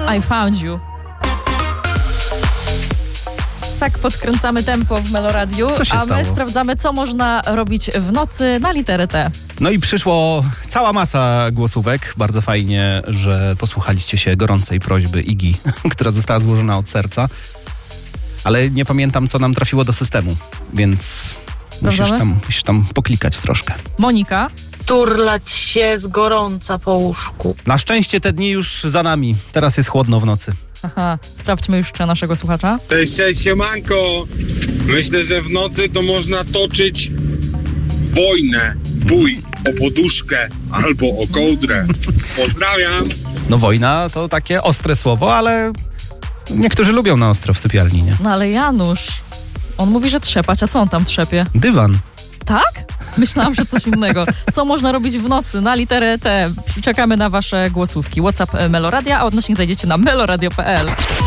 I found you. Tak podkręcamy tempo w Meloradiu, a my sprawdzamy, co można robić w nocy na literę T. No i przyszło cała masa głosówek. Bardzo fajnie, że posłuchaliście się gorącej prośby Igi, która została złożona od serca. Ale nie pamiętam, co nam trafiło do systemu, więc musisz tam poklikać troszkę. Monika. Turlać się z gorąca po łóżku. Na szczęście te dni już za nami. Teraz jest chłodno w nocy. Aha, sprawdźmy już naszego słuchacza. Cześć, siemanko. Myślę, że w nocy to można toczyć wojnę, bój o poduszkę albo o kołdrę. Pozdrawiam. No wojna to takie ostre słowo, ale niektórzy lubią na ostro w sypialni, nie? No ale Janusz, on mówi, że trzepać, a co on tam trzepie? Dywan. Tak? Myślałam, że coś innego. Co można robić w nocy na literę T? Czekamy na wasze głosówki. WhatsApp Meloradia, a odnośnik znajdziecie na meloradio.pl.